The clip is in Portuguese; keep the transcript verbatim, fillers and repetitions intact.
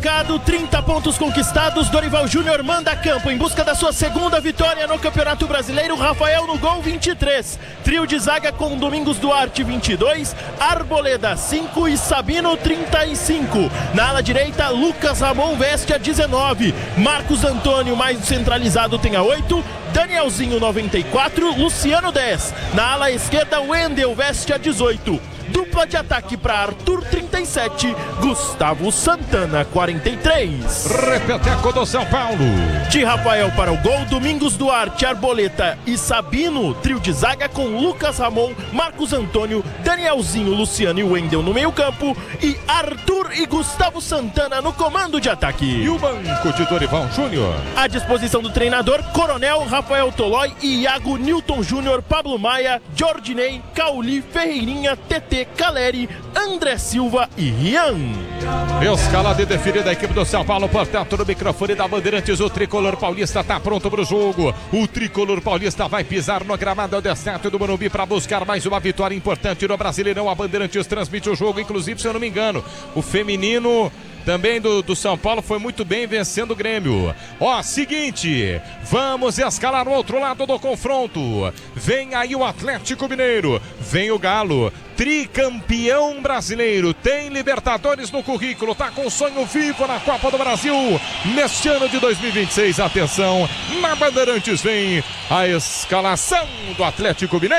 marcado, trinta pontos conquistados. Dorival Júnior manda a campo em busca da sua segunda vitória no Campeonato Brasileiro. Rafael no gol, vinte e três. Trio de zaga com Domingos Duarte, vinte e dois. Arboleda, cinco e Sabino, trinta e cinco. Na ala direita, Lucas Ramon veste a dezenove. Marcos Antônio, mais centralizado, tem a oito. Danielzinho, noventa e quatro. Luciano, dez. Na ala esquerda, Wendel veste a dezoito. Dupla de ataque para Arthur, trinta e sete. Gustavo Santana, quarenta e três. Repeteco do São Paulo. De Rafael para o gol, Domingos Duarte, Arboleta e Sabino. Trio de zaga com Lucas Ramon, Marcos Antônio, Danielzinho, Luciano e Wendel no meio campo. E Arthur e Gustavo Santana no comando de ataque. E o banco de Dorival Júnior. À disposição do treinador, Coronel, Rafael Tolói e Iago, Newton Júnior, Pablo Maia, Jordinei, Cauli, Ferreirinha, T T, Caleri, André Silva e Rian. Escalada e definida a equipe do São Paulo, portanto, no microfone da Bandeirantes, o Tricolor Paulista está pronto para o jogo. O Tricolor Paulista vai pisar no gramado do estádio do Morumbi para buscar mais uma vitória importante no Brasileirão. A Bandeirantes transmite o jogo, inclusive, se eu não me engano, o feminino também do, do São Paulo foi muito bem vencendo o Grêmio. Ó, seguinte, vamos escalar no outro lado do confronto. Vem aí o Atlético Mineiro, vem o Galo, tricampeão brasileiro, tem Libertadores no currículo, tá com sonho vivo na Copa do Brasil neste ano de dois mil e vinte e seis. Atenção, na Bandeirantes vem a escalação do Atlético Mineiro.